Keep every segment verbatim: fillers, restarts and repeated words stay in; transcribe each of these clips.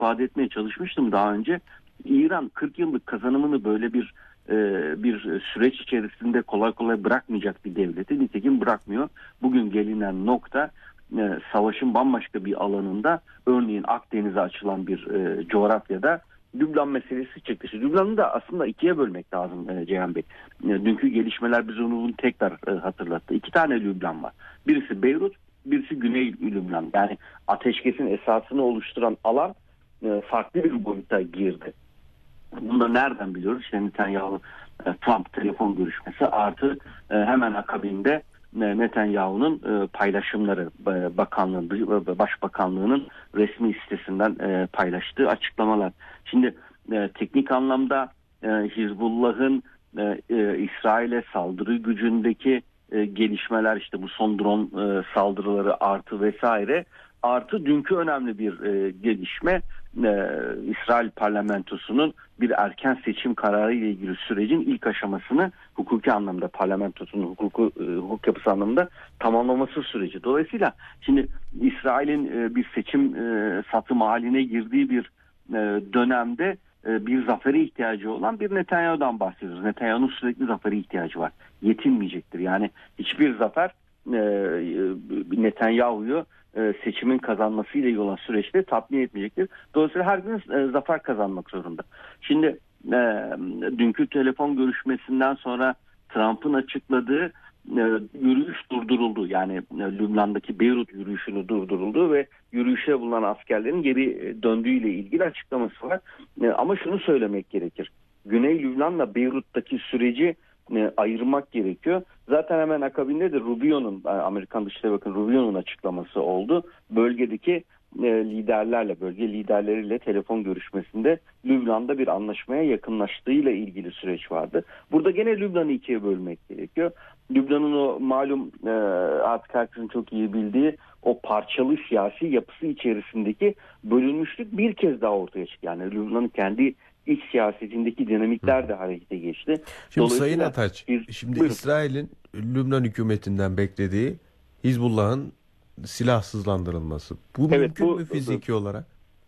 ifade etmeye çalışmıştım daha önce. İran kırk yıllık kazanımını böyle bir e, bir süreç içerisinde kolay kolay bırakmayacak bir devleti. Nitekim bırakmıyor. Bugün gelinen nokta e, savaşın bambaşka bir alanında, örneğin Akdeniz'e açılan bir e, coğrafyada Lübnan meselesi çıktı. İşte Lübnan'ı da aslında ikiye bölmek lazım e, Ceyhan Bey. E, dünkü gelişmeler bize onu tekrar e, hatırlattı. İki tane Lübnan var. Birisi Beyrut, birisi Güney Lübnan. Yani ateşkesin esasını oluşturan alan e, farklı bir boyuta girdi. Bunu da nereden biliyoruz? İşte Netanyahu e, Trump telefon görüşmesi artı e, hemen akabinde e, Netanyahu'nun e, paylaşımları, e, bakanlığın, başbakanlığının resmi sitesinden e, paylaştığı açıklamalar. Şimdi e, teknik anlamda e, Hizbullah'ın e, e, İsrail'e saldırı gücündeki e, gelişmeler, işte bu son drone e, saldırıları artı vesaire, artı dünkü önemli bir e, gelişme, e, İsrail parlamentosunun bir erken seçim kararı ile ilgili sürecin ilk aşamasını hukuki anlamda, parlamentosunun hukuku, e, hukuk yapısı anlamında tamamlaması süreci. Dolayısıyla şimdi İsrail'in e, bir seçim e, satım haline girdiği bir e, dönemde e, bir zafere ihtiyacı olan bir Netanyahu'dan bahsediyoruz. Netanyahu'nun sürekli zafere ihtiyacı var. Yetinmeyecektir. Yani hiçbir zafer e, Netanyahu'yu e, seçimin kazanmasıyla ilgili olan süreçte tatmin etmeyecektir. Dolayısıyla her gün e, zafer kazanmak zorunda. Şimdi e, dünkü telefon görüşmesinden sonra Trump'ın açıkladığı e, yürüyüş durduruldu. Yani e, Lübnan'daki Beyrut yürüyüşünü durduruldu ve yürüyüşe bulunan askerlerin geri döndüğüyle ilgili açıklaması var. E, ama şunu söylemek gerekir. Güney Lübnan'la Beyrut'taki süreci e, ayırmak gerekiyor. Zaten hemen akabinde de Rubio'nun, Amerikan Dışişleri Bakanı Rubio'nun açıklaması oldu. Bölgedeki e, liderlerle, bölge liderleriyle telefon görüşmesinde Lübnan'da bir anlaşmaya yakınlaştığıyla ilgili süreç vardı. Burada gene Lübnan'ı ikiye bölmek gerekiyor. Lübnan'ın o malum e, artık herkesin çok iyi bildiği o parçalı siyasi yapısı içerisindeki bölünmüşlük bir kez daha ortaya çıktı. Yani Lübnan'ın kendi iç siyasetindeki dinamikler de harekete geçti. Şimdi Sayın Ataç, biz, şimdi buyurun. İsrail'in Lübnan hükümetinden beklediği Hizbullah'ın silahsızlandırılması. Bu evet, mümkün bu, mü fiziki bu, olarak?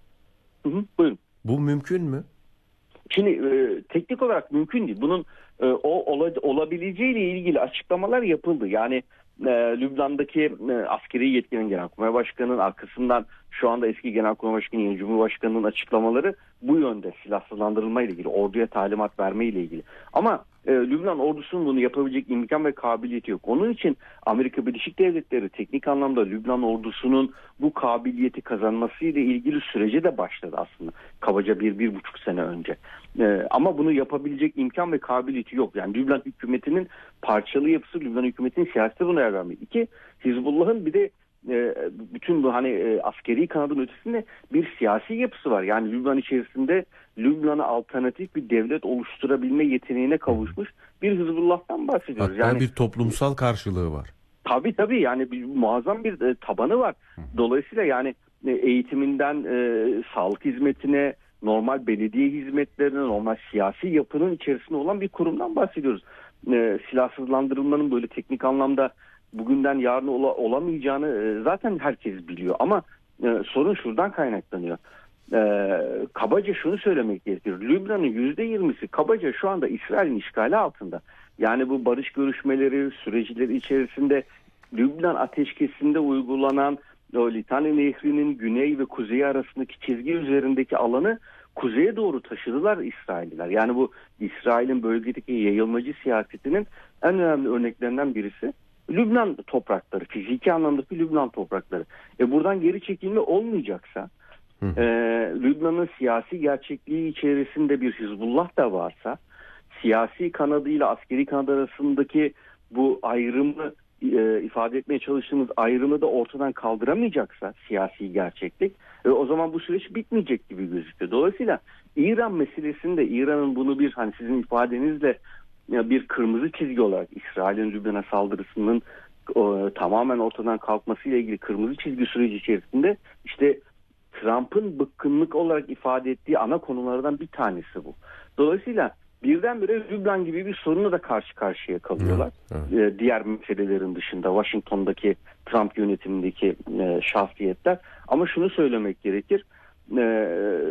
Hı hı, buyurun. Bu mümkün mü? Şimdi e, teknik olarak mümkün değil. Bunun e, o ola, olabileceğiyle ilgili açıklamalar yapıldı. Yani e, Lübnan'daki e, askeri yetkinin, Genelkurmay Başkanı'nın arkasından şu anda eski Genelkurmay Başkanı, yeni Cumhurbaşkanı'nın açıklamaları bu yönde, silahsızlandırılma ile ilgili, orduya talimat verme ile ilgili. Ama e, Lübnan ordusunun bunu yapabilecek imkan ve kabiliyeti yok. Onun için Amerika Birleşik Devletleri teknik anlamda Lübnan ordusunun bu kabiliyeti kazanması ile ilgili sürece de başladı aslında. Kabaca bir, bir buçuk sene önce. E, ama bunu yapabilecek imkan ve kabiliyeti yok. Yani Lübnan hükümetinin parçalı yapısı, Lübnan hükümetinin siyasete buna yer vermiyor. İki, Hizbullah'ın bir de e, bütün bu hani e, askeri kanadın ötesinde bir siyasi yapısı var. Yani Lübnan içerisinde Lübnan'a alternatif bir devlet oluşturabilme yeteneğine kavuşmuş bir Hizbullah'tan bahsediyoruz. Hatta yani bir toplumsal karşılığı var. Tabii tabii yani bir, muazzam bir e, tabanı var. Dolayısıyla yani e, eğitiminden e, sağlık hizmetine, normal belediye hizmetlerine, normal siyasi yapının içerisinde olan bir kurumdan bahsediyoruz. E, silahsızlandırılmanın böyle teknik anlamda bugünden yarına ola, olamayacağını e, zaten herkes biliyor. Ama e, sorun şuradan kaynaklanıyor. E, kabaca şunu söylemek gerekir. Lübnan'ın yüzde yirmisi kabaca şu anda İsrail'in işgali altında. Yani bu barış görüşmeleri süreçleri içerisinde Lübnan ateşkesinde uygulanan o Litani Nehri'nin güney ve kuzeyi arasındaki çizgi üzerindeki alanı kuzeye doğru taşıdılar İsrailliler. Yani bu İsrail'in bölgedeki yayılmacı siyasetinin en önemli örneklerinden birisi Lübnan toprakları, fiziki anlamdaki Lübnan toprakları. E buradan geri çekilme olmayacaksa, e, Lübnan'ın siyasi gerçekliği içerisinde bir Hizbullah da varsa, siyasi kanadıyla askeri kanadı arasındaki bu ayrımı e, ifade etmeye çalıştığımız ayrımı da ortadan kaldıramayacaksa siyasi gerçeklik, e, o zaman bu süreç bitmeyecek gibi gözüküyor. Dolayısıyla İran meselesinde İran'ın bunu bir hani sizin ifadenizle bir kırmızı çizgi olarak İsrail'in Lübnan'a saldırısının o, tamamen ortadan kalkmasıyla ilgili kırmızı çizgi süreci içerisinde işte Trump'ın bıkkınlık olarak ifade ettiği ana konulardan bir tanesi bu. Dolayısıyla birdenbire Lübnan gibi bir sorunla da karşı karşıya kalıyorlar. Evet, evet. Ee, diğer meselelerin dışında Washington'daki Trump yönetimindeki e, şahsiyetler. Ama şunu söylemek gerekir. E,